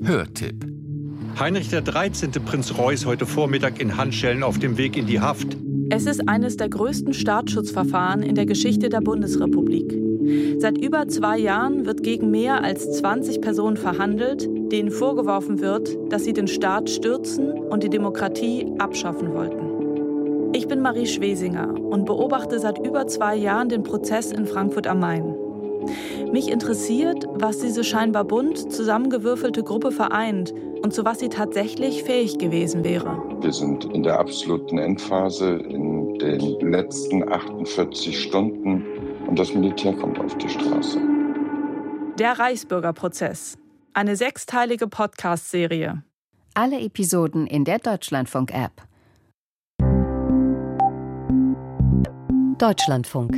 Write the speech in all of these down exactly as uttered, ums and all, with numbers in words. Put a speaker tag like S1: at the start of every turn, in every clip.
S1: Hörtipp.
S2: Heinrich der dreizehnte. Prinz Reuß heute Vormittag in Handschellen auf dem Weg in die Haft.
S3: Es ist eines der größten Staatsschutzverfahren in der Geschichte der Bundesrepublik. Seit über zwei Jahren wird gegen mehr als zwanzig Personen verhandelt, denen vorgeworfen wird, dass sie den Staat stürzen und die Demokratie abschaffen wollten. Ich bin Marie Schwesinger und beobachte seit über zwei Jahren den Prozess in Frankfurt am Main. Mich interessiert, was diese scheinbar bunt zusammengewürfelte Gruppe vereint und zu was sie tatsächlich fähig gewesen wäre.
S4: Wir sind in der absoluten Endphase, in den letzten achtundvierzig Stunden und das Militär kommt auf die Straße.
S3: Der Reichsbürgerprozess. Eine sechsteilige Podcast-Serie.
S5: Alle Episoden in der Deutschlandfunk-App. Deutschlandfunk.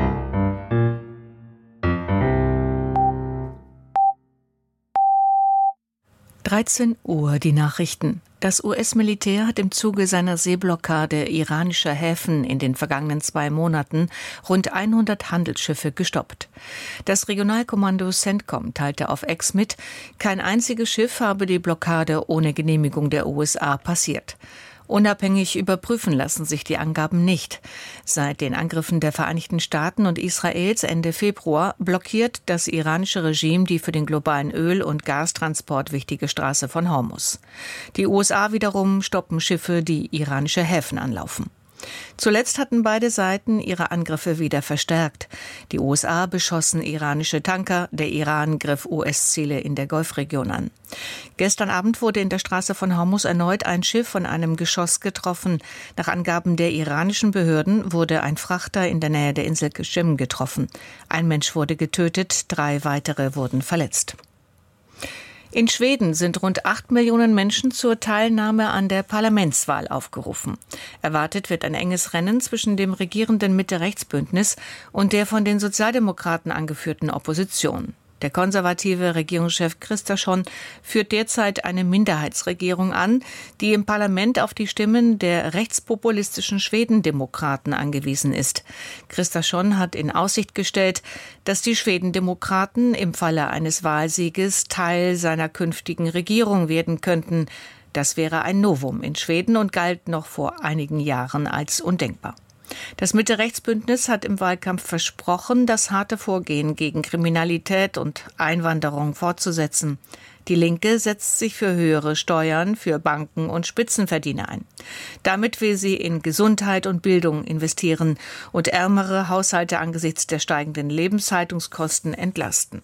S6: dreizehn Uhr, die Nachrichten. Das U S-Militär hat im Zuge seiner Seeblockade iranischer Häfen in den vergangenen zwei Monaten rund hundert Handelsschiffe gestoppt. Das Regionalkommando CENTCOM teilte auf X mit, kein einziges Schiff habe die Blockade ohne Genehmigung der U S A passiert. Unabhängig überprüfen lassen sich die Angaben nicht. Seit den Angriffen der Vereinigten Staaten und Israels Ende Februar blockiert das iranische Regime die für den globalen Öl- und Gastransport wichtige Straße von Hormuz. Die U S A wiederum stoppen Schiffe, die iranische Häfen anlaufen. Zuletzt hatten beide Seiten ihre Angriffe wieder verstärkt. Die U S A beschossen iranische Tanker, der Iran griff U S-Ziele in der Golfregion an. Gestern Abend wurde in der Straße von Hormuz erneut ein Schiff von einem Geschoss getroffen. Nach Angaben der iranischen Behörden wurde ein Frachter in der Nähe der Insel Qashem getroffen. Ein Mensch wurde getötet, drei weitere wurden verletzt. In Schweden sind rund acht Millionen Menschen zur Teilnahme an der Parlamentswahl aufgerufen. Erwartet wird ein enges Rennen zwischen dem regierenden Mitte-Rechts-Bündnis und der von den Sozialdemokraten angeführten Opposition. Der konservative Regierungschef Kristersson führt derzeit eine Minderheitsregierung an, die im Parlament auf die Stimmen der rechtspopulistischen Schwedendemokraten angewiesen ist. Kristersson hat in Aussicht gestellt, dass die Schwedendemokraten im Falle eines Wahlsieges Teil seiner künftigen Regierung werden könnten. Das wäre ein Novum in Schweden und galt noch vor einigen Jahren als undenkbar. Das Mitte-Rechts-Bündnis hat im Wahlkampf versprochen, das harte Vorgehen gegen Kriminalität und Einwanderung fortzusetzen. Die Linke setzt sich für höhere Steuern für Banken und Spitzenverdiener ein. Damit will sie in Gesundheit und Bildung investieren und ärmere Haushalte angesichts der steigenden Lebenshaltungskosten entlasten.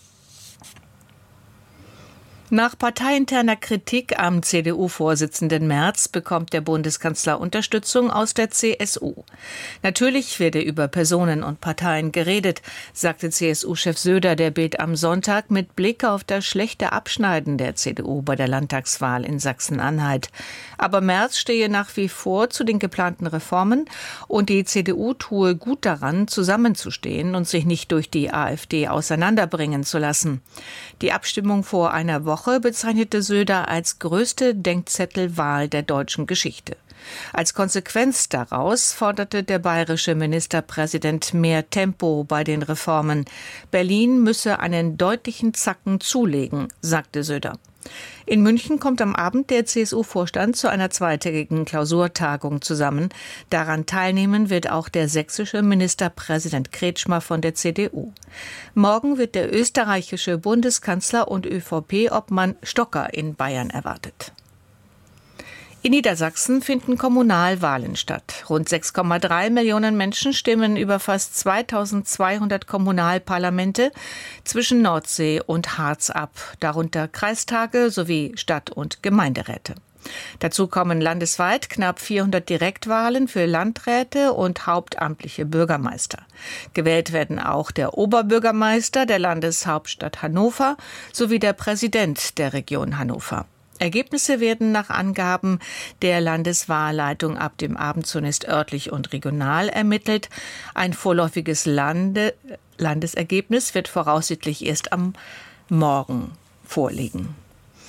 S6: Nach parteiinterner Kritik am C D U-Vorsitzenden Merz bekommt der Bundeskanzler Unterstützung aus der C S U. Natürlich werde über Personen und Parteien geredet, sagte C S U-Chef Söder der Bild am Sonntag mit Blick auf das schlechte Abschneiden der C D U bei der Landtagswahl in Sachsen-Anhalt. Aber Merz stehe nach wie vor zu den geplanten Reformen und die C D U tue gut daran, zusammenzustehen und sich nicht durch die AfD auseinanderbringen zu lassen. Die Abstimmung vor einer Woche bezeichnete Söder als größte Denkzettelwahl der deutschen Geschichte. Als Konsequenz daraus forderte der bayerische Ministerpräsident mehr Tempo bei den Reformen. Berlin müsse einen deutlichen Zacken zulegen, sagte Söder. In München kommt am Abend der C S U-Vorstand zu einer zweitägigen Klausurtagung zusammen. Daran teilnehmen wird auch der sächsische Ministerpräsident Kretschmer von der C D U. Morgen wird der österreichische Bundeskanzler und ÖVP-Obmann Stocker in Bayern erwartet. In Niedersachsen finden Kommunalwahlen statt. Rund sechs Komma drei Millionen Menschen stimmen über fast zweitausendzweihundert Kommunalparlamente zwischen Nordsee und Harz ab, darunter Kreistage sowie Stadt- und Gemeinderäte. Dazu kommen landesweit knapp vierhundert Direktwahlen für Landräte und hauptamtliche Bürgermeister. Gewählt werden auch der Oberbürgermeister der Landeshauptstadt Hannover sowie der Präsident der Region Hannover. Ergebnisse werden nach Angaben der Landeswahlleitung ab dem Abend zunächst örtlich und regional ermittelt. Ein vorläufiges Lande- Landesergebnis wird voraussichtlich erst am Morgen vorliegen.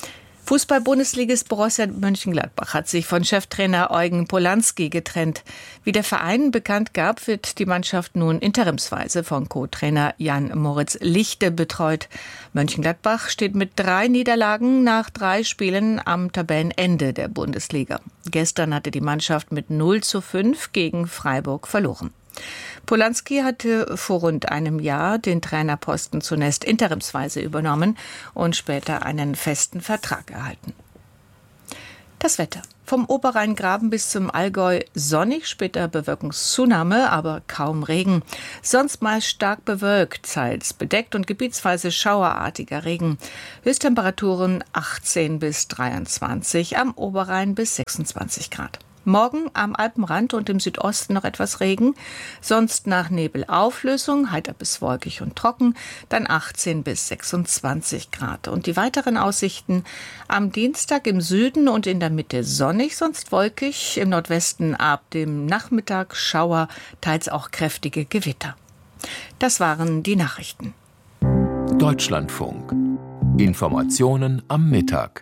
S6: Fußball-Bundesligist Borussia Mönchengladbach hat sich von Cheftrainer Eugen Polanski getrennt. Wie der Verein bekannt gab, wird die Mannschaft nun interimsweise von Co-Trainer Jan-Moritz Lichte betreut. Mönchengladbach steht mit drei Niederlagen nach drei Spielen am Tabellenende der Bundesliga. Gestern hatte die Mannschaft mit null zu fünf gegen Freiburg verloren. Polanski hatte vor rund einem Jahr den Trainerposten zunächst interimsweise übernommen und später einen festen Vertrag erhalten. Das Wetter. Vom Oberrheingraben bis zum Allgäu sonnig, später Bewölkungszunahme, aber kaum Regen. Sonst meist stark bewölkt, teils bedeckt und gebietsweise schauerartiger Regen. Höchsttemperaturen achtzehn bis dreiundzwanzig, am Oberrhein bis sechsundzwanzig Grad. Morgen am Alpenrand und im Südosten noch etwas Regen, sonst nach Nebelauflösung, heiter bis wolkig und trocken, dann achtzehn bis sechsundzwanzig Grad. Und die weiteren Aussichten: am Dienstag im Süden und in der Mitte sonnig, sonst wolkig, im Nordwesten ab dem Nachmittag Schauer, teils auch kräftige Gewitter. Das waren die Nachrichten.
S1: Deutschlandfunk. Informationen am Mittag.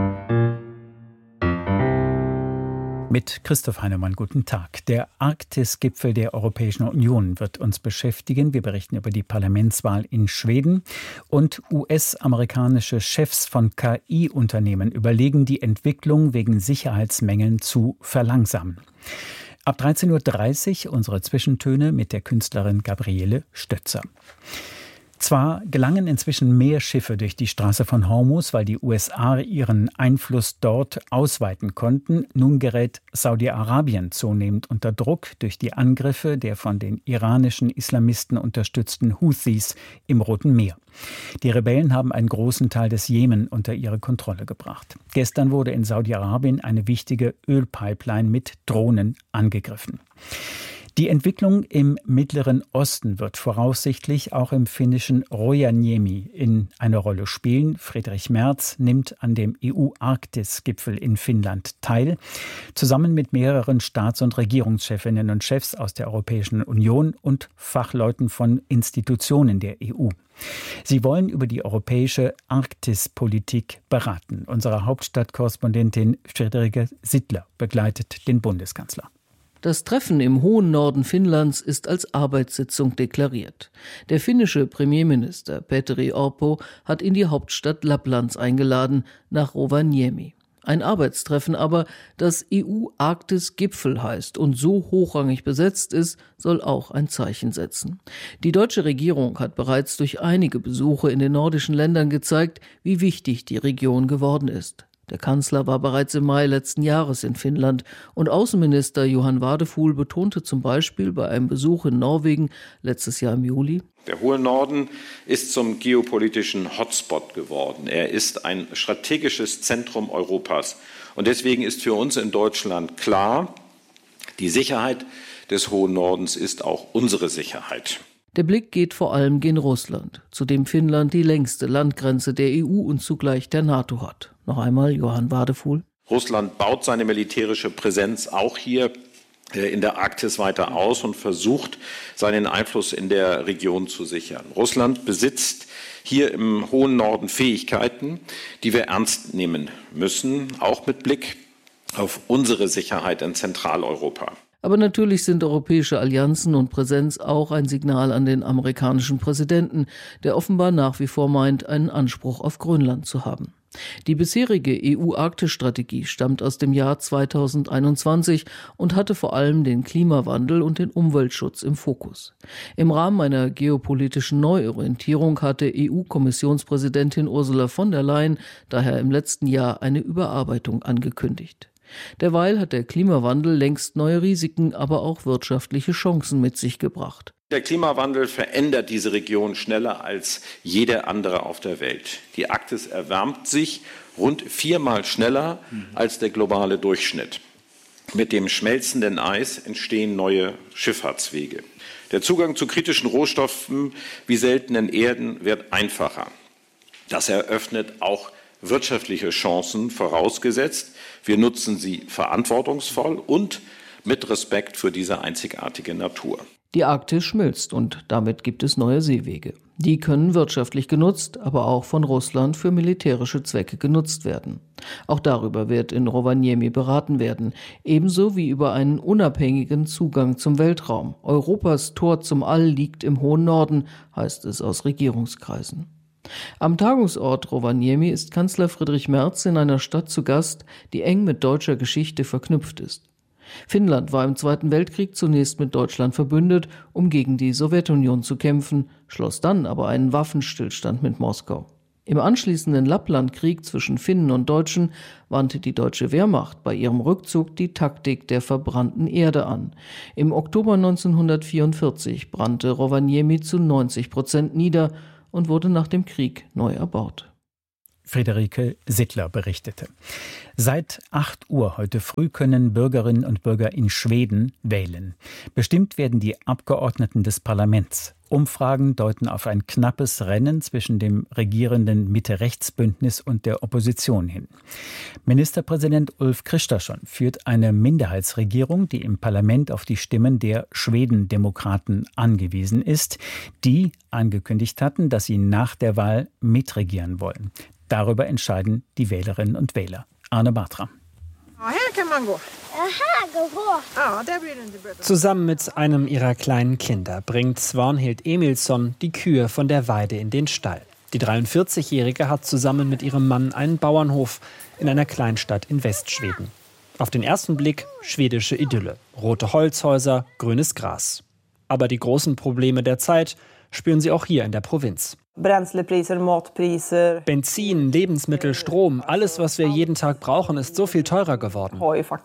S7: Mit Christoph Heinemann, guten Tag. Der Arktis-Gipfel der Europäischen Union wird uns beschäftigen. Wir berichten über die Parlamentswahl in Schweden. Und U S-amerikanische Chefs von K I-Unternehmen überlegen, die Entwicklung wegen Sicherheitsmängeln zu verlangsamen. Ab dreizehn Uhr dreißig unsere Zwischentöne mit der Künstlerin Gabriele Stötzer. Zwar gelangen inzwischen mehr Schiffe durch die Straße von Hormuz, weil die U S A ihren Einfluss dort ausweiten konnten. Nun gerät Saudi-Arabien zunehmend unter Druck durch die Angriffe der von den iranischen Islamisten unterstützten Houthis im Roten Meer. Die Rebellen haben einen großen Teil des Jemen unter ihre Kontrolle gebracht. Gestern wurde in Saudi-Arabien eine wichtige Ölpipeline mit Drohnen angegriffen. Die Entwicklung im Mittleren Osten wird voraussichtlich auch im finnischen Rovaniemi in eine Rolle spielen. Friedrich Merz nimmt an dem E U-Arktis-Gipfel in Finnland teil, zusammen mit mehreren Staats- und Regierungschefinnen und Chefs aus der Europäischen Union und Fachleuten von Institutionen der E U. Sie wollen über die europäische Arktispolitik beraten. Unsere Hauptstadtkorrespondentin Friederike Sittler begleitet den Bundeskanzler.
S8: Das Treffen im hohen Norden Finnlands ist als Arbeitssitzung deklariert. Der finnische Premierminister Petteri Orpo hat in die Hauptstadt Lapplands eingeladen, nach Rovaniemi. Ein Arbeitstreffen aber, das E U-Arktis-Gipfel heißt und so hochrangig besetzt ist, soll auch ein Zeichen setzen. Die deutsche Regierung hat bereits durch einige Besuche in den nordischen Ländern gezeigt, wie wichtig die Region geworden ist. Der Kanzler war bereits im Mai letzten Jahres in Finnland und Außenminister Johan Wadefuhl betonte zum Beispiel bei einem Besuch in Norwegen letztes Jahr im Juli:
S9: Der hohe Norden ist zum geopolitischen Hotspot geworden. Er ist ein strategisches Zentrum Europas. Und deswegen ist für uns in Deutschland klar, die Sicherheit des hohen Nordens ist auch unsere Sicherheit.
S8: Der Blick geht vor allem gen Russland, zu dem Finnland die längste Landgrenze der E U und zugleich der NATO hat. Noch einmal Johann Wadefuhl.
S9: Russland baut seine militärische Präsenz auch hier in der Arktis weiter aus und versucht, seinen Einfluss in der Region zu sichern. Russland besitzt hier im hohen Norden Fähigkeiten, die wir ernst nehmen müssen, auch mit Blick auf unsere Sicherheit in Zentraleuropa.
S8: Aber natürlich sind europäische Allianzen und Präsenz auch ein Signal an den amerikanischen Präsidenten, der offenbar nach wie vor meint, einen Anspruch auf Grönland zu haben. Die bisherige E U-Arktis-Strategie stammt aus dem Jahr zweitausendeinundzwanzig und hatte vor allem den Klimawandel und den Umweltschutz im Fokus. Im Rahmen einer geopolitischen Neuorientierung hatte E U-Kommissionspräsidentin Ursula von der Leyen daher im letzten Jahr eine Überarbeitung angekündigt. Derweil hat der Klimawandel längst neue Risiken, aber auch wirtschaftliche Chancen mit sich gebracht.
S9: Der Klimawandel verändert diese Region schneller als jede andere auf der Welt. Die Arktis erwärmt sich rund viermal schneller als der globale Durchschnitt. Mit dem schmelzenden Eis entstehen neue Schifffahrtswege. Der Zugang zu kritischen Rohstoffen wie seltenen Erden wird einfacher. Das eröffnet auch wirtschaftliche Chancen, vorausgesetzt, wir nutzen sie verantwortungsvoll und mit Respekt für diese einzigartige Natur.
S8: Die Arktis schmilzt und damit gibt es neue Seewege. Die können wirtschaftlich genutzt, aber auch von Russland für militärische Zwecke genutzt werden. Auch darüber wird in Rovaniemi beraten werden, ebenso wie über einen unabhängigen Zugang zum Weltraum. Europas Tor zum All liegt im hohen Norden, heißt es aus Regierungskreisen. Am Tagungsort Rovaniemi ist Kanzler Friedrich Merz in einer Stadt zu Gast, die eng mit deutscher Geschichte verknüpft ist. Finnland war im Zweiten Weltkrieg zunächst mit Deutschland verbündet, um gegen die Sowjetunion zu kämpfen, schloss dann aber einen Waffenstillstand mit Moskau. Im anschließenden Lapplandkrieg zwischen Finnen und Deutschen wandte die deutsche Wehrmacht bei ihrem Rückzug die Taktik der verbrannten Erde an. Im Oktober neunzehnhundertvierundvierzig brannte Rovaniemi zu neunzig Prozent nieder und wurde nach dem Krieg neu erbaut.
S7: Friederike Sittler berichtete. Seit acht Uhr heute früh können Bürgerinnen und Bürger in Schweden wählen. Bestimmt werden die Abgeordneten des Parlaments. Umfragen deuten auf ein knappes Rennen zwischen dem regierenden Mitte-Rechts-Bündnis und der Opposition hin. Ministerpräsident Ulf Kristersson führt eine Minderheitsregierung, die im Parlament auf die Stimmen der Schwedendemokraten angewiesen ist, die angekündigt hatten, dass sie nach der Wahl mitregieren wollen. Darüber entscheiden die Wählerinnen und Wähler. Arne Bartram.
S10: Zusammen mit einem ihrer kleinen Kinder bringt Svanhild Emilsson die Kühe von der Weide in den Stall. Die dreiundvierzigjährige hat zusammen mit ihrem Mann einen Bauernhof in einer Kleinstadt in Westschweden. Auf den ersten Blick schwedische Idylle. Rote Holzhäuser, grünes Gras. Aber die großen Probleme der Zeit spüren sie auch hier in der Provinz. Benzin, Lebensmittel, Strom, alles, was wir jeden Tag brauchen, ist so viel teurer geworden.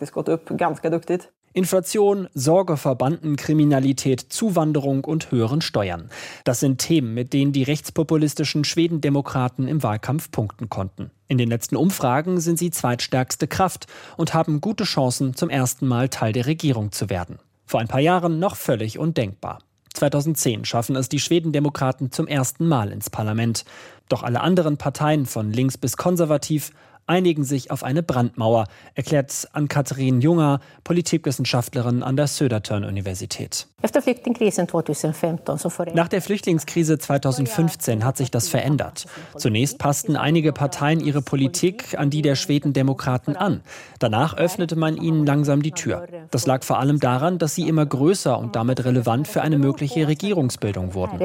S10: Inflation, Sorge vor Bandenkriminalität, Zuwanderung und höheren Steuern. Das sind Themen, mit denen die rechtspopulistischen Schwedendemokraten im Wahlkampf punkten konnten. In den letzten Umfragen sind sie zweitstärkste Kraft und haben gute Chancen, zum ersten Mal Teil der Regierung zu werden. Vor ein paar Jahren noch völlig undenkbar. zweitausendzehn schaffen es die Schwedendemokraten zum ersten Mal ins Parlament. Doch alle anderen Parteien von links bis konservativ einigen sich auf eine Brandmauer, erklärt Ann-Kathrin Junger, Politikwissenschaftlerin an der Södertörn-Universität. Nach der Flüchtlingskrise zweitausendfünfzehn hat sich das verändert. Zunächst passten einige Parteien ihre Politik an die der Schwedendemokraten an. Danach öffnete man ihnen langsam die Tür. Das lag vor allem daran, dass sie immer größer und damit relevant für eine mögliche Regierungsbildung wurden.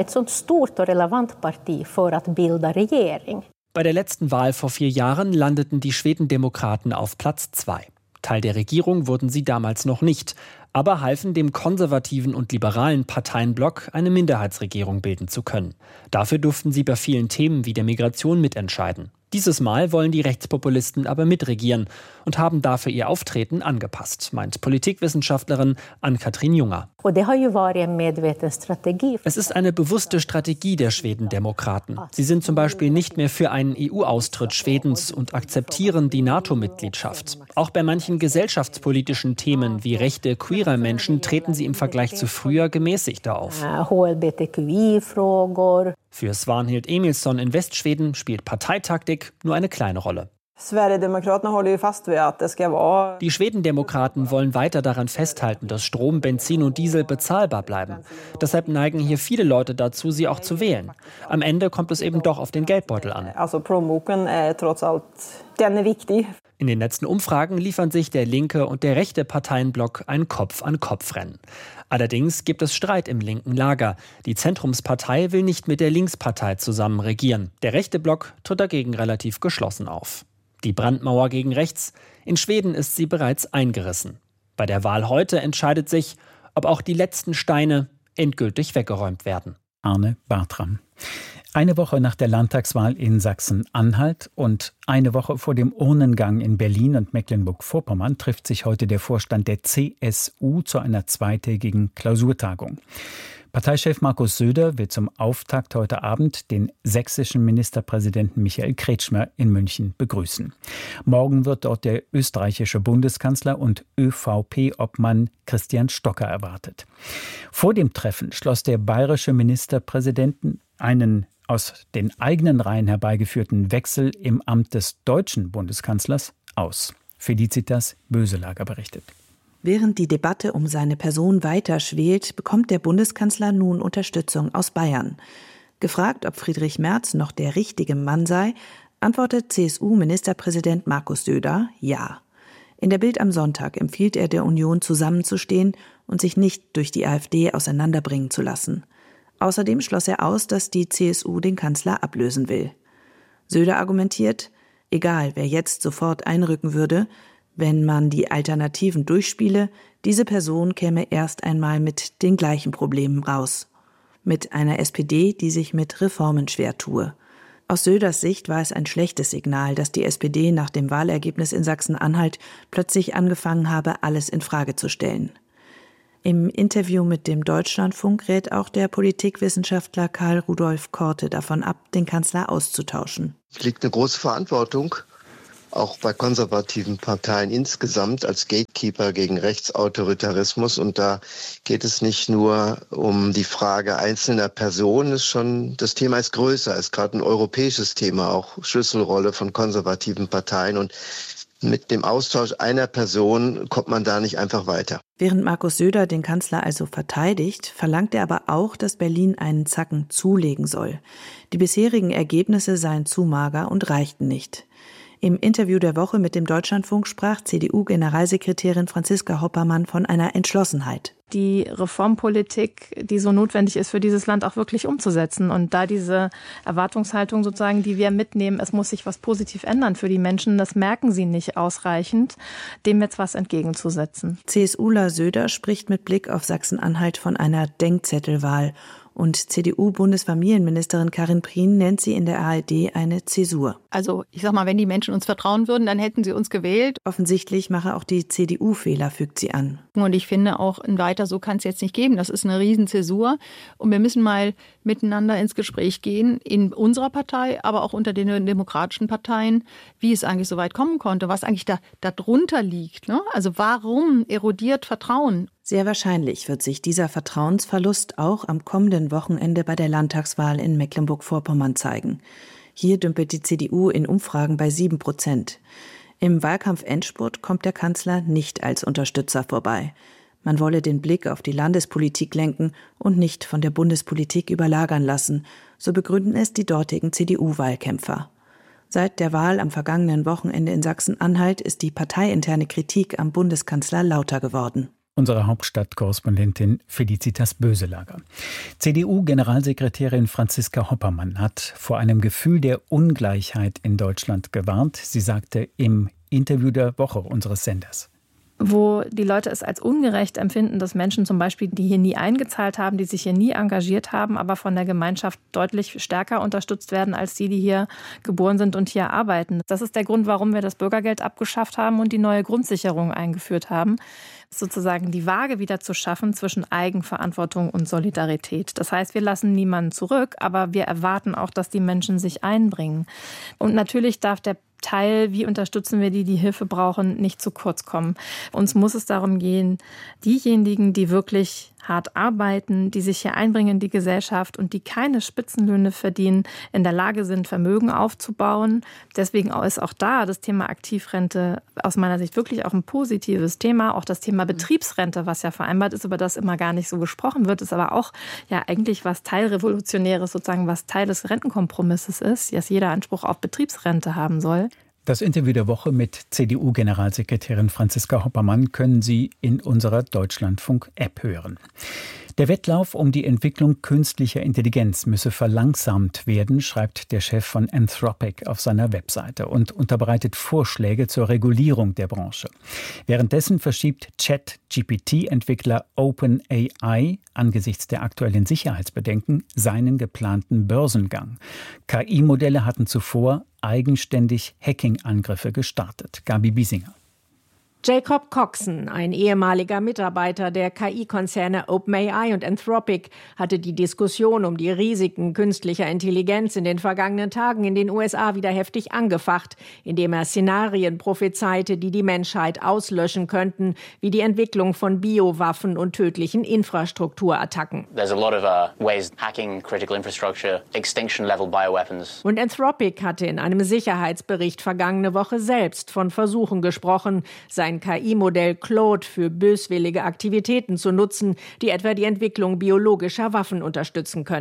S10: Bei der letzten Wahl vor vier Jahren landeten die Schwedendemokraten auf Platz zwei. Teil der Regierung wurden sie damals noch nicht, aber halfen dem konservativen und liberalen Parteienblock, eine Minderheitsregierung bilden zu können. Dafür durften sie bei vielen Themen wie der Migration mitentscheiden. Dieses Mal wollen die Rechtspopulisten aber mitregieren und haben dafür ihr Auftreten angepasst, meint Politikwissenschaftlerin Ann-Kathrin Junger. Es ist eine bewusste Strategie der Schwedendemokraten. Sie sind zum Beispiel nicht mehr für einen E U-Austritt Schwedens und akzeptieren die NATO-Mitgliedschaft. Auch bei manchen gesellschaftspolitischen Themen wie Rechte queerer Menschen treten sie im Vergleich zu früher gemäßigter auf. Für Svanhild Emilsson in Westschweden spielt Parteitaktik nur eine kleine Rolle. Die Schwedendemokraten wollen weiter daran festhalten, dass Strom, Benzin und Diesel bezahlbar bleiben. Deshalb neigen hier viele Leute dazu, sie auch zu wählen. Am Ende kommt es eben doch auf den Geldbeutel an. In den letzten Umfragen liefern sich der linke und der rechte Parteienblock ein Kopf-an-Kopf-Rennen. Allerdings gibt es Streit im linken Lager. Die Zentrumspartei will nicht mit der Linkspartei zusammen regieren. Der rechte Block tritt dagegen relativ geschlossen auf. Die Brandmauer gegen rechts, in Schweden ist sie bereits eingerissen. Bei der Wahl heute entscheidet sich, ob auch die letzten Steine endgültig weggeräumt werden.
S7: Arne Bartram. Eine Woche nach der Landtagswahl in Sachsen-Anhalt und eine Woche vor dem Urnengang in Berlin und Mecklenburg-Vorpommern trifft sich heute der Vorstand der C S U zu einer zweitägigen Klausurtagung. Parteichef Markus Söder will zum Auftakt heute Abend den sächsischen Ministerpräsidenten Michael Kretschmer in München begrüßen. Morgen wird dort der österreichische Bundeskanzler und ÖVP-Obmann Christian Stocker erwartet. Vor dem Treffen schloss der bayerische Ministerpräsident einen aus den eigenen Reihen herbeigeführten Wechsel im Amt des deutschen Bundeskanzlers aus. Felicitas Böselager berichtet.
S11: Während die Debatte um seine Person weiter schwelt, bekommt der Bundeskanzler nun Unterstützung aus Bayern. Gefragt, ob Friedrich Merz noch der richtige Mann sei, antwortet C S U-Ministerpräsident Markus Söder ja. In der Bild am Sonntag empfiehlt er der Union, zusammenzustehen und sich nicht durch die AfD auseinanderbringen zu lassen. Außerdem schloss er aus, dass die C S U den Kanzler ablösen will. Söder argumentiert, egal wer jetzt sofort einrücken würde, wenn man die Alternativen durchspiele, diese Person käme erst einmal mit den gleichen Problemen raus. Mit einer S P D, die sich mit Reformen schwer tue. Aus Söders Sicht war es ein schlechtes Signal, dass die S P D nach dem Wahlergebnis in Sachsen-Anhalt plötzlich angefangen habe, alles in Frage zu stellen. Im Interview mit dem Deutschlandfunk rät auch der Politikwissenschaftler Karl Rudolf Korte davon ab, den Kanzler auszutauschen.
S12: Es liegt eine große Verantwortung, auch bei konservativen Parteien insgesamt, als Gatekeeper gegen Rechtsautoritarismus. Und da geht es nicht nur um die Frage einzelner Personen, ist schon, das Thema ist größer, ist gerade ein europäisches Thema, auch Schlüsselrolle von konservativen Parteien. Und mit dem Austausch einer Person kommt man da nicht einfach weiter.
S11: Während Markus Söder den Kanzler also verteidigt, verlangt er aber auch, dass Berlin einen Zacken zulegen soll. Die bisherigen Ergebnisse seien zu mager und reichten nicht. Im Interview der Woche mit dem Deutschlandfunk sprach C D U-Generalsekretärin Franziska Hoppermann von einer Entschlossenheit.
S3: Die Reformpolitik, die so notwendig ist für dieses Land, auch wirklich umzusetzen. Und da diese Erwartungshaltung sozusagen, die wir mitnehmen, es muss sich was positiv ändern für die Menschen, das merken sie nicht ausreichend, dem jetzt was entgegenzusetzen.
S11: CSUler Söder spricht mit Blick auf Sachsen-Anhalt von einer Denkzettelwahl. Und C D U-Bundesfamilienministerin Karin Prien nennt sie in der A R D eine Zäsur.
S13: Also ich sag mal, wenn die Menschen uns vertrauen würden, dann hätten sie uns gewählt.
S11: Offensichtlich mache auch die C D U Fehler, fügt sie an.
S13: Und ich finde auch, ein weiter so kann es jetzt nicht geben. Das ist eine Riesenzäsur. Und wir müssen mal miteinander ins Gespräch gehen, in unserer Partei, aber auch unter den demokratischen Parteien, wie es eigentlich so weit kommen konnte, was eigentlich da, da drunter liegt. Ne? Also warum erodiert Vertrauen?
S11: Sehr wahrscheinlich wird sich dieser Vertrauensverlust auch am kommenden Wochenende bei der Landtagswahl in Mecklenburg-Vorpommern zeigen. Hier dümpelt die C D U in Umfragen bei sieben Prozent. Im Wahlkampf-Endspurt kommt der Kanzler nicht als Unterstützer vorbei. Man wolle den Blick auf die Landespolitik lenken und nicht von der Bundespolitik überlagern lassen, so begründen es die dortigen C D U-Wahlkämpfer. Seit der Wahl am vergangenen Wochenende in Sachsen-Anhalt ist die parteiinterne Kritik am Bundeskanzler lauter geworden.
S7: Unsere Hauptstadtkorrespondentin Felicitas Böselager. C D U-Generalsekretärin Franziska Hoppermann hat vor einem Gefühl der Ungleichheit in Deutschland gewarnt. Sie sagte im Interview der Woche unseres Senders.
S3: Wo die Leute es als ungerecht empfinden, dass Menschen zum Beispiel, die hier nie eingezahlt haben, die sich hier nie engagiert haben, aber von der Gemeinschaft deutlich stärker unterstützt werden als die, die hier geboren sind und hier arbeiten. Das ist der Grund, warum wir das Bürgergeld abgeschafft haben und die neue Grundsicherung eingeführt haben. Sozusagen die Waage wieder zu schaffen zwischen Eigenverantwortung und Solidarität. Das heißt, wir lassen niemanden zurück, aber wir erwarten auch, dass die Menschen sich einbringen. Und natürlich darf der Teil, wie unterstützen wir die, die Hilfe brauchen, nicht zu kurz kommen. Uns muss es darum gehen, diejenigen, die wirklich hart arbeiten, die sich hier einbringen in die Gesellschaft und die keine Spitzenlöhne verdienen, in der Lage sind, Vermögen aufzubauen. Deswegen ist auch da das Thema Aktivrente aus meiner Sicht wirklich auch ein positives Thema. Auch das Thema Betriebsrente, was ja vereinbart ist, über das immer gar nicht so gesprochen wird, ist aber auch ja eigentlich was Teilrevolutionäres, sozusagen was Teil des Rentenkompromisses ist, dass jeder Anspruch auf Betriebsrente haben soll.
S7: Das Interview der Woche mit C D U-Generalsekretärin Franziska Hoppermann können Sie in unserer Deutschlandfunk-App hören. Der Wettlauf um die Entwicklung künstlicher Intelligenz müsse verlangsamt werden, schreibt der Chef von Anthropic auf seiner Webseite und unterbreitet Vorschläge zur Regulierung der Branche. Währenddessen verschiebt Chat-G P T-Entwickler OpenAI angesichts der aktuellen Sicherheitsbedenken seinen geplanten Börsengang. K I-Modelle hatten zuvor eigenständig Hacking-Angriffe gestartet. Gabi Biesinger.
S14: Jacob Coxon, ein ehemaliger Mitarbeiter der K I-Konzerne OpenAI und Anthropic, hatte die Diskussion um die Risiken künstlicher Intelligenz in den vergangenen Tagen in den U S A wieder heftig angefacht, indem er Szenarien prophezeite, die die Menschheit auslöschen könnten, wie die Entwicklung von Biowaffen und tödlichen Infrastrukturattacken.
S15: There's a lot of uh, ways hacking critical infrastructure, extinction-level bioweapons.
S14: Und Anthropic hatte in einem Sicherheitsbericht vergangene Woche selbst von Versuchen gesprochen, sein Ein K I-Modell Claude für böswillige Aktivitäten zu nutzen, die etwa die Entwicklung biologischer Waffen unterstützen könnten.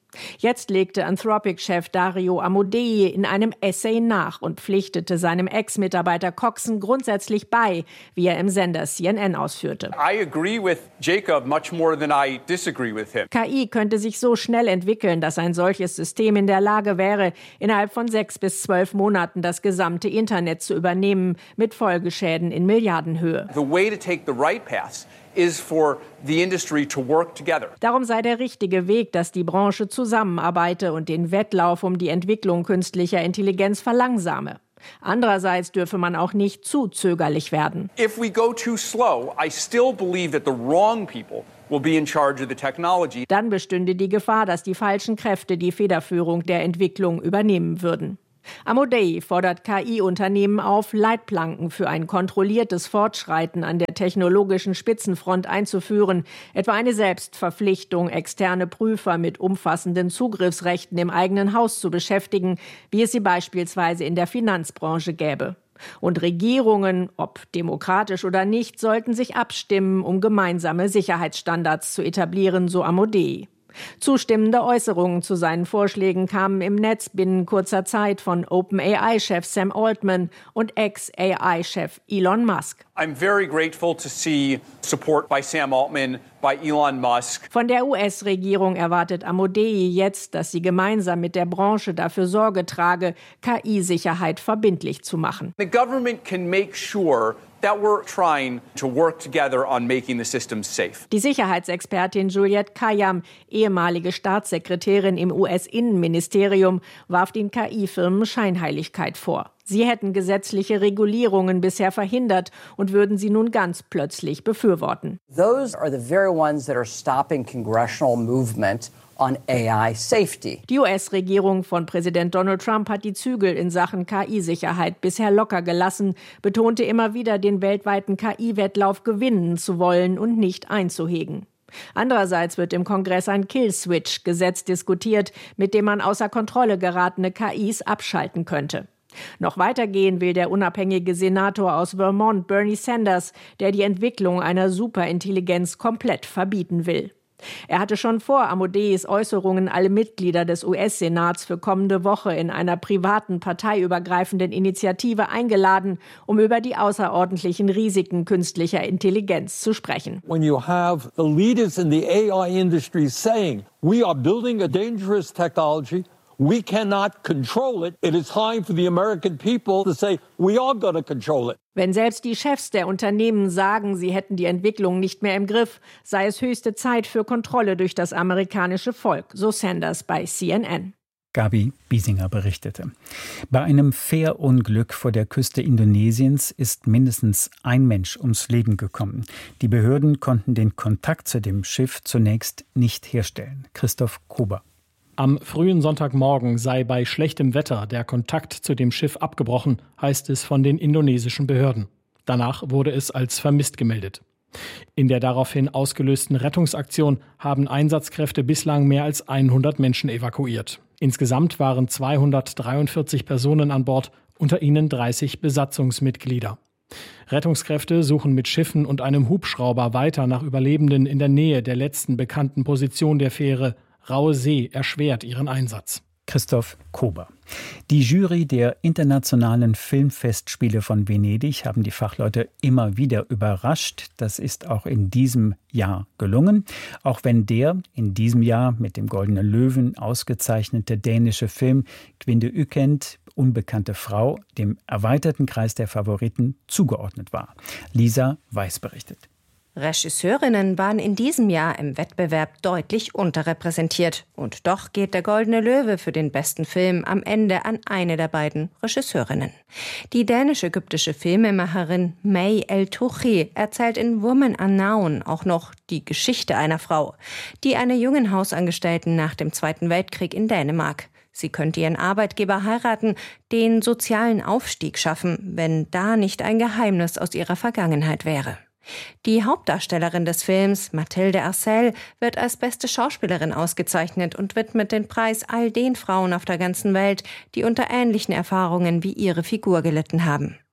S14: Jetzt legte Anthropic-Chef Dario Amodei in einem Essay nach und pflichtete seinem Ex-Mitarbeiter Coxon grundsätzlich bei, wie er im Sender C N N ausführte.
S16: I agree with Jacob much more than I disagree with him.
S14: K I könnte sich so schnell entwickeln, dass ein solches System in der Lage wäre, innerhalb von sechs bis zwölf Monaten das gesamte Internet zu übernehmen, mit Folgeschäden in Milliardenhöhe.
S16: The way to take the right path is for the industry to work together.
S14: Darum sei der richtige Weg, dass die Branche zusammenarbeite und den Wettlauf um die Entwicklung künstlicher Intelligenz verlangsame. Andererseits dürfe man auch nicht zu zögerlich werden.
S16: If we go too slow, I still believe that the wrong people will be in charge of the technology.
S14: Dann bestünde die Gefahr, dass die falschen Kräfte die Federführung der Entwicklung übernehmen würden. Amodei fordert K I-Unternehmen auf, Leitplanken für ein kontrolliertes Fortschreiten an der technologischen Spitzenfront einzuführen, etwa eine Selbstverpflichtung, externe Prüfer mit umfassenden Zugriffsrechten im eigenen Haus zu beschäftigen, wie es sie beispielsweise in der Finanzbranche gäbe. Und Regierungen, ob demokratisch oder nicht, sollten sich abstimmen, um gemeinsame Sicherheitsstandards zu etablieren, so Amodei. Zustimmende Äußerungen zu seinen Vorschlägen kamen im Netz binnen kurzer Zeit von OpenAI-Chef Sam Altman und Ex-A I-Chef Elon Musk.
S16: I'm very grateful to see support by Sam Altman, by Elon Musk.
S14: Von der U S-Regierung erwartet Amodei jetzt, dass sie gemeinsam mit der Branche dafür Sorge trage, K I-Sicherheit verbindlich zu machen.
S16: The government can make sure that we're trying to work together on making the system safe.
S14: Die Sicherheitsexpertin Juliette Kayyem, ehemalige Staatssekretärin im U S-Innenministerium, warf den K I-Firmen Scheinheiligkeit vor. Sie hätten gesetzliche Regulierungen bisher verhindert und würden sie nun ganz plötzlich befürworten.
S17: Those are the very ones that are stopping congressional movement on A I safety.
S14: Die U S-Regierung von Präsident Donald Trump hat die Zügel in Sachen K I-Sicherheit bisher locker gelassen, betonte immer wieder, den weltweiten K I-Wettlauf gewinnen zu wollen und nicht einzuhegen. Andererseits wird im Kongress ein Kill-Switch-Gesetz diskutiert, mit dem man außer Kontrolle geratene K Is abschalten könnte. Noch weitergehen will der unabhängige Senator aus Vermont, Bernie Sanders, der die Entwicklung einer Superintelligenz komplett verbieten will. Er hatte schon vor Amodeis Äußerungen alle Mitglieder des U S-Senats für kommende Woche in einer privaten, parteiübergreifenden Initiative eingeladen, um über die außerordentlichen Risiken künstlicher Intelligenz zu sprechen.
S18: When you have the leaders in the A I industry saying, we are building a dangerous technology, we cannot control it. It is time for the American people to say, we are going to control it.
S14: Wenn selbst die Chefs der Unternehmen sagen, sie hätten die Entwicklung nicht mehr im Griff, sei es höchste Zeit für Kontrolle durch das amerikanische Volk, so Sanders bei C N N.
S7: Gabi Biesinger berichtete. Bei einem Fährunglück vor der Küste Indonesiens ist mindestens ein Mensch ums Leben gekommen. Die Behörden konnten den Kontakt zu dem Schiff zunächst nicht herstellen. Christoph Kober.
S19: Am frühen Sonntagmorgen sei bei schlechtem Wetter der Kontakt zu dem Schiff abgebrochen, heißt es von den indonesischen Behörden. Danach wurde es als vermisst gemeldet. In der daraufhin ausgelösten Rettungsaktion haben Einsatzkräfte bislang mehr als hundert Menschen evakuiert. Insgesamt waren zweihundertdreiundvierzig Personen an Bord, unter ihnen dreißig Besatzungsmitglieder. Rettungskräfte suchen mit Schiffen und einem Hubschrauber weiter nach Überlebenden in der Nähe der letzten bekannten Position der Fähre. Raue See erschwert ihren Einsatz.
S7: Christoph Kober. Die Jury der Internationalen Filmfestspiele von Venedig haben die Fachleute immer wieder überrascht. Das ist auch in diesem Jahr gelungen. Auch wenn der in diesem Jahr mit dem Goldenen Löwen ausgezeichnete dänische Film Kvinde Ukendt, unbekannte Frau, dem erweiterten Kreis der Favoriten zugeordnet war. Lisa Weiß berichtet.
S20: Regisseurinnen waren in diesem Jahr im Wettbewerb deutlich unterrepräsentiert. Und doch geht der Goldene Löwe für den besten Film am Ende an eine der beiden Regisseurinnen. Die dänisch-ägyptische Filmemacherin May El-Touchi erzählt in Woman Unknown auch noch die Geschichte einer Frau, die einer jungen Hausangestellten nach dem Zweiten Weltkrieg in Dänemark. Sie könnte ihren Arbeitgeber heiraten, den sozialen Aufstieg schaffen, wenn da nicht ein Geheimnis aus ihrer Vergangenheit wäre. Die Hauptdarstellerin des Films, Mathilde Arcel, wird als beste Schauspielerin ausgezeichnet und widmet den Preis all den Frauen auf der ganzen Welt, die unter ähnlichen Erfahrungen wie ihre Figur gelitten haben.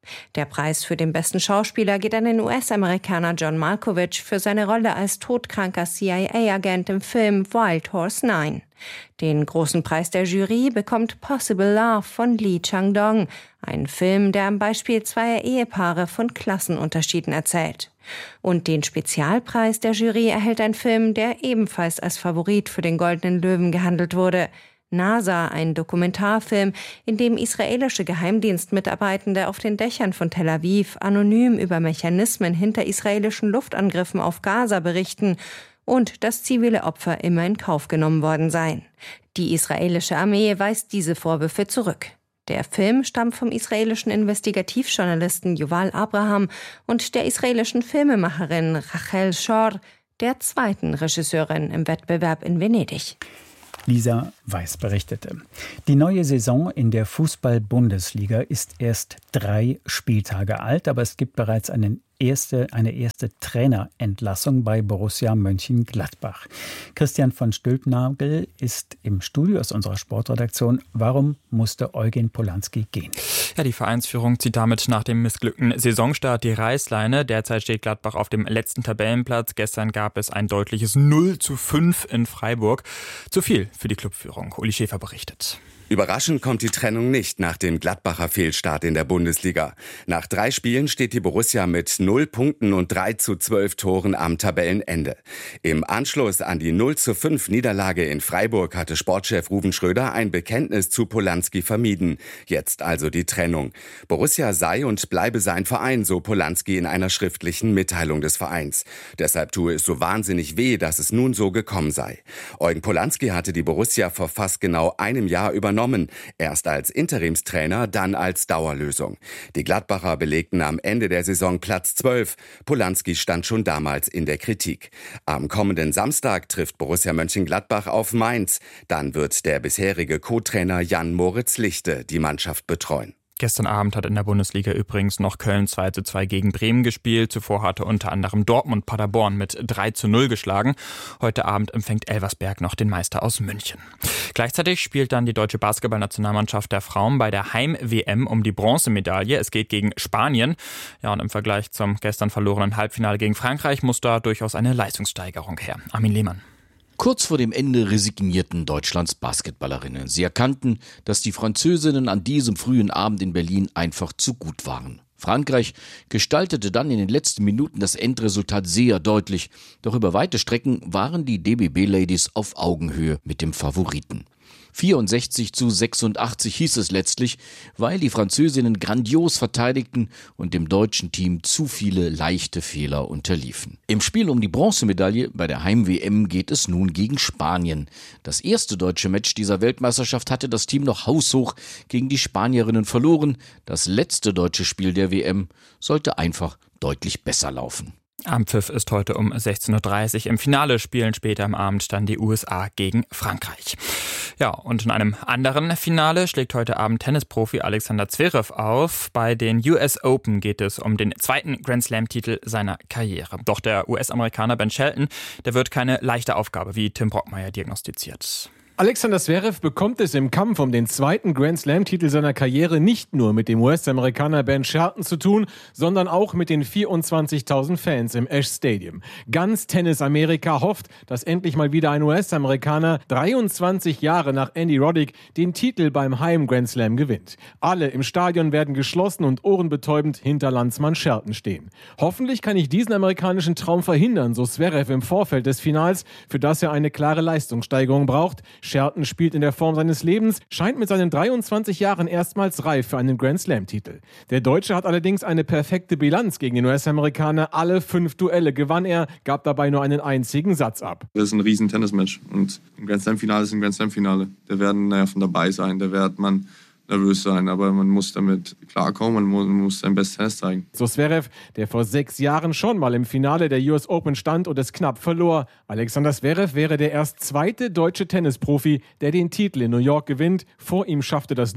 S20: Der Preis für den besten Schauspieler geht an den U S-Amerikaner John Malkovich für seine Rolle als todkranker C I A-Agent im Film Wild Horse neun. Den großen Preis der Jury bekommt Possible Love von Lee Chang-dong, ein Film, der am Beispiel zweier Ehepaare von Klassenunterschieden erzählt. Und den Spezialpreis der Jury erhält ein Film, der ebenfalls als Favorit für den Goldenen Löwen gehandelt wurde. NASA, ein Dokumentarfilm, in dem israelische Geheimdienstmitarbeitende auf den Dächern von Tel Aviv anonym über Mechanismen hinter israelischen Luftangriffen auf Gaza berichten und dass zivile Opfer immer in Kauf genommen worden seien. Die israelische Armee weist diese Vorwürfe zurück. Der Film stammt vom israelischen Investigativjournalisten Yuval Abraham und der israelischen Filmemacherin Rachel Shor, der zweiten Regisseurin im Wettbewerb in Venedig.
S7: Lisa Weiß berichtete. Die neue Saison in der Fußball-Bundesliga ist erst drei Spieltage alt, aber es gibt bereits einen erste, eine erste Trainerentlassung bei Borussia Mönchengladbach. Christian von Stülpnagel ist im Studio aus unserer Sportredaktion. Warum musste Eugen Polanski gehen?
S21: Ja, die Vereinsführung zieht damit nach dem missglückten Saisonstart die Reißleine. Derzeit steht Gladbach auf dem letzten Tabellenplatz. Gestern gab es ein deutliches null zu fünf in Freiburg. Zu viel für die Clubführung. Uli Schäfer berichtet.
S22: Überraschend kommt die Trennung nicht nach dem Gladbacher Fehlstart in der Bundesliga. Nach drei Spielen steht die Borussia mit null Punkten und drei zu zwölf Toren am Tabellenende. Im Anschluss an die null zu fünf Niederlage in Freiburg hatte Sportchef Ruven Schröder ein Bekenntnis zu Polanski vermieden. Jetzt also die Trennung. Borussia sei und bleibe sein Verein, so Polanski in einer schriftlichen Mitteilung des Vereins. Deshalb tue es so wahnsinnig weh, dass es nun so gekommen sei. Eugen Polanski hatte die Borussia vor fast genau einem Jahr übernommen. Erst als Interimstrainer, dann als Dauerlösung. Die Gladbacher belegten am Ende der Saison Platz zwölf. Polanski stand schon damals in der Kritik. Am kommenden Samstag trifft Borussia Mönchengladbach auf Mainz. Dann wird der bisherige Co-Trainer Jan Moritz Lichte die Mannschaft betreuen.
S21: Gestern Abend hat in der Bundesliga übrigens noch Köln zwei zu zwei gegen Bremen gespielt. Zuvor hatte unter anderem Dortmund Paderborn mit drei zu null geschlagen. Heute Abend empfängt Elversberg noch den Meister aus München. Gleichzeitig spielt dann die deutsche Basketballnationalmannschaft der Frauen bei der Heim-W M um die Bronzemedaille. Es geht gegen Spanien. Ja, und im Vergleich zum gestern verlorenen Halbfinale gegen Frankreich muss da durchaus eine Leistungssteigerung her. Armin Lehmann.
S23: Kurz vor dem Ende resignierten Deutschlands Basketballerinnen. Sie erkannten, dass die Französinnen an diesem frühen Abend in Berlin einfach zu gut waren. Frankreich gestaltete dann in den letzten Minuten das Endresultat sehr deutlich. Doch über weite Strecken waren die D B B-Ladies auf Augenhöhe mit dem Favoriten. vierundsechzig zu sechsundachtzig hieß es letztlich, weil die Französinnen grandios verteidigten und dem deutschen Team zu viele leichte Fehler unterliefen. Im Spiel um die Bronzemedaille bei der Heim-W M geht es nun gegen Spanien. Das erste deutsche Match dieser Weltmeisterschaft hatte das Team noch haushoch gegen die Spanierinnen verloren. Das letzte deutsche Spiel der W M sollte einfach deutlich besser laufen.
S21: Anpfiff ist heute um sechzehn Uhr dreißig. Im Finale spielen später am Abend dann die U S A gegen Frankreich. Ja, und in einem anderen Finale schlägt heute Abend Tennisprofi Alexander Zverev auf. Bei den U S Open geht es um den zweiten Grand-Slam-Titel seiner Karriere. Doch der U S-Amerikaner Ben Shelton, der wird keine leichte Aufgabe, wie Tim Brockmeier diagnostiziert.
S24: Alexander Zverev bekommt es im Kampf um den zweiten Grand-Slam-Titel seiner Karriere nicht nur mit dem U S-Amerikaner Ben Shelton zu tun, sondern auch mit den vierundzwanzigtausend Fans im Ash Stadium. Ganz Tennis-Amerika hofft, dass endlich mal wieder ein U S-Amerikaner dreiundzwanzig Jahre nach Andy Roddick den Titel beim Heim-Grand-Slam gewinnt. Alle im Stadion werden geschlossen und ohrenbetäubend hinter Landsmann Shelton stehen. Hoffentlich kann ich diesen amerikanischen Traum verhindern, so Zverev im Vorfeld des Finals, für das er eine klare Leistungssteigerung braucht. Shelton spielt in der Form seines Lebens, scheint mit seinen dreiundzwanzig Jahren erstmals reif für einen Grand-Slam-Titel. Der Deutsche hat allerdings eine perfekte Bilanz gegen den U S-Amerikaner. Alle fünf Duelle gewann er, gab dabei nur einen einzigen Satz ab.
S25: Das ist ein riesen Tennismatch und ein Grand-Slam-Finale ist ein Grand-Slam-Finale. Da werden Nerven dabei sein, da wird man nervös sein, aber man muss damit klarkommen, man muss, man muss sein Bestes Tennis zeigen.
S24: So Zverev, der vor sechs Jahren schon mal im Finale der U S Open stand und es knapp verlor. Alexander Zverev wäre der erst zweite deutsche Tennisprofi, der den Titel in New York gewinnt. Vor ihm schaffte das nur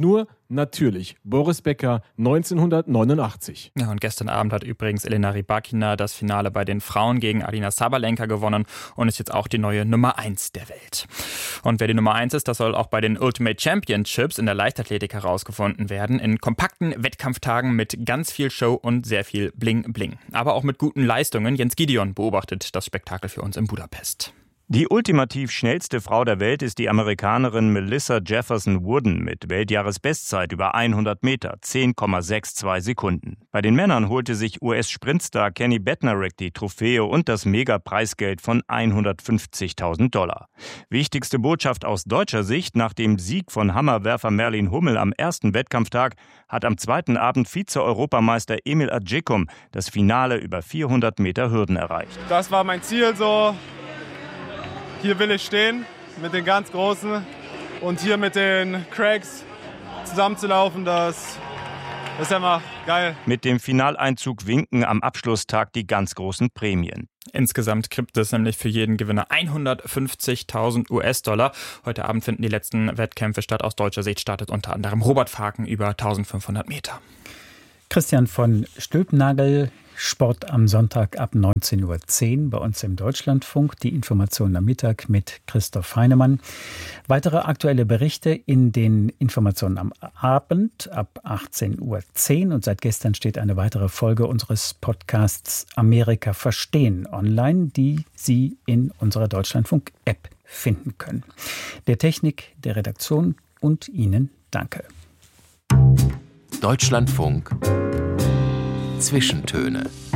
S24: Natürlich Boris Becker neunzehnhundertneunundachtzig.
S21: Ja, und gestern Abend hat übrigens Elena Rybakina das Finale bei den Frauen gegen Aryna Sabalenka gewonnen und ist jetzt auch die neue Nummer eins der Welt. Und wer die Nummer eins ist, das soll auch bei den Ultimate Championships in der Leichtathletik herausgefunden werden. In kompakten Wettkampftagen mit ganz viel Show und sehr viel Bling-Bling. Aber auch mit guten Leistungen. Jens Gideon beobachtet das Spektakel für uns in Budapest.
S1: Die ultimativ schnellste Frau der Welt ist die Amerikanerin Melissa Jefferson Wooden mit Weltjahresbestzeit über hundert Meter, zehn Komma zweiundsechzig Sekunden. Bei den Männern holte sich U S-Sprintstar Kenny Bednarek die Trophäe und das Mega-Preisgeld von hundertfünfzigtausend Dollar. Wichtigste Botschaft aus deutscher Sicht: Nach dem Sieg von Hammerwerfer Merlin Hummel am ersten Wettkampftag hat am zweiten Abend Vize-Europameister Emil Adjekum das Finale über vierhundert Meter Hürden erreicht.
S2: Das war mein Ziel so. Hier will ich stehen mit den ganz Großen und hier mit den Cracks zusammenzulaufen, das, das ist immer geil.
S1: Mit dem Finaleinzug winken am Abschlusstag die ganz großen Prämien.
S21: Insgesamt gibt es nämlich für jeden Gewinner hundertfünfzigtausend U S-Dollar. Heute Abend finden die letzten Wettkämpfe statt. Aus deutscher Sicht startet unter anderem Robert Faken über eintausendfünfhundert Meter.
S7: Christian von Stülpnagel, Sport am Sonntag ab neunzehn Uhr zehn bei uns im Deutschlandfunk. Die Informationen am Mittag mit Christoph Heinemann. Weitere aktuelle Berichte in den Informationen am Abend ab achtzehn Uhr zehn. Und seit gestern steht eine weitere Folge unseres Podcasts Amerika verstehen online, die Sie in unserer Deutschlandfunk-App finden können. Der Technik, der Redaktion und Ihnen danke.
S4: Deutschlandfunk Zwischentöne.